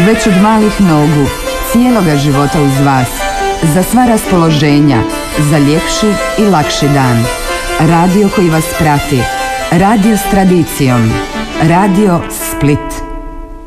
Već od malih nogu, cijeloga života uz vas, za sva raspoloženja, za ljepši i lakši dan. Radio koji vas prati, radio s tradicijom, Radio Split.